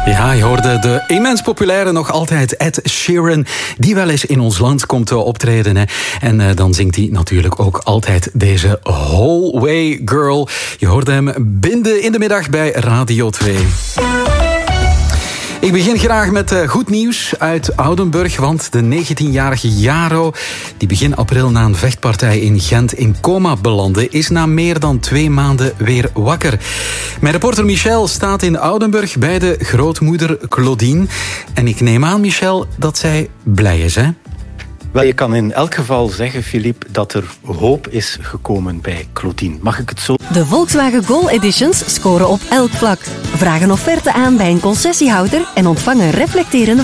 Ja, je hoorde de immens populaire, nog altijd Ed Sheeran, die wel eens in ons land komt optreden. Hè. En dan zingt hij natuurlijk ook altijd deze Whole Way Girl. Je hoorde hem binden in de middag bij Radio 2. Ik begin graag met goed nieuws uit Oudenburg, want de 19-jarige Jaro, die begin april na een vechtpartij in Gent in coma belandde, is na meer dan 2 maanden weer wakker. Mijn reporter Michel staat in Oudenburg bij de grootmoeder Claudine. En ik neem aan, Michel, dat zij blij is, hè? Wel, je kan in elk geval zeggen, Philippe, dat er hoop is gekomen bij Claudine. Mag ik het zo? De Volkswagen Gol Editions scoren op elk vlak. Vraag een offerte aan bij een concessiehouder en ontvang een reflecterende